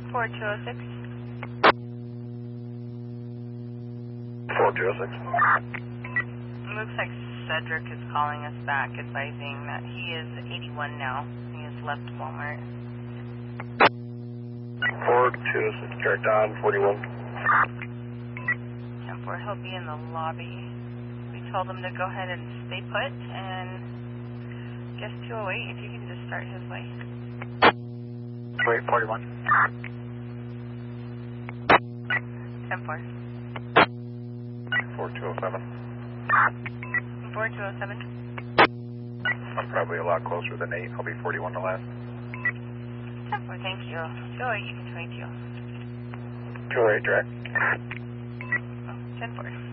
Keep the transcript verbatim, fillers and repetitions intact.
four two oh six. four two oh six. Looks like Cedric is calling us back, advising that he is eighty-one now. He has left Walmart. four two oh six, direct on forty-one. ten four, he'll be in the lobby. We told him to go ahead and stay put, and guess two oh eight, if you can just start his way. Wait, forty-one. ten four. four two oh seven. four two oh seven. I'm probably a lot closer than eight. I'll be forty-one to last. ten four, thank you. two oh eight, you can twenty-two. two oh eight, direct. Oh, ten four.